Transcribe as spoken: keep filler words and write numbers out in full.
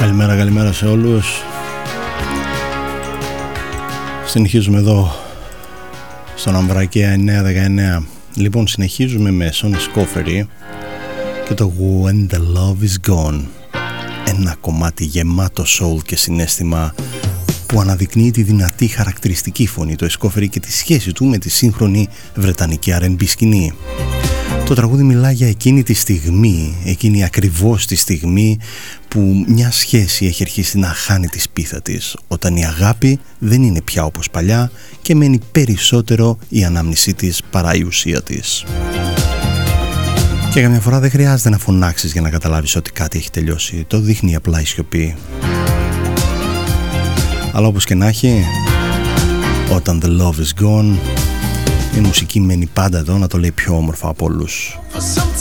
Καλημέρα, καλημέρα σε όλους. Συνεχίζουμε εδώ στον Αμβρακέα εννιά δεκαεννιά. Λοιπόν, συνεχίζουμε με Sonny Scoffery και το When the Love is Gone. Ένα κομμάτι γεμάτο soul και συναίσθημα που αναδεικνύει τη δυνατή χαρακτηριστική φωνή του Scoffery και τη σχέση του με τη σύγχρονη βρετανική αρ εν μπι σκηνή. Το τραγούδι μιλά για εκείνη τη στιγμή, εκείνη ακριβώς τη στιγμή που μια σχέση έχει αρχίσει να χάνει τη σπίθα της, όταν η αγάπη δεν είναι πια όπως παλιά και μένει περισσότερο η ανάμνησή της παρά η ουσία της. Και καμιά φορά δεν χρειάζεται να φωνάξεις για να καταλάβεις ότι κάτι έχει τελειώσει, το δείχνει απλά η σιωπή. Αλλά όπως και να έχει, όταν the love is gone, η μουσική μένει πάντα εδώ να το λέει πιο όμορφα από όλους.